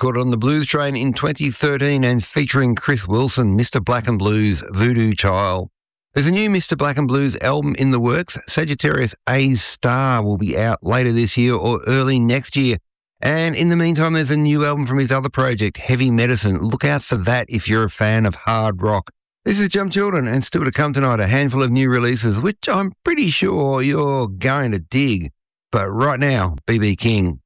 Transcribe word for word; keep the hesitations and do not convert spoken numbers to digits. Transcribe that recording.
recorded on the Blues Train in twenty thirteen and featuring Chris Wilson, Mister Black and Blues, Voodoo Child. There's a new Mister Black and Blues album in the works. Sagittarius A's Star will be out later this year or early next year. And in the meantime, there's a new album from his other project, Heavy Medicine. Look out for that if you're a fan of hard rock. This is Jump Children, and still to come tonight, a handful of new releases, which I'm pretty sure you're going to dig. But right now, B B King.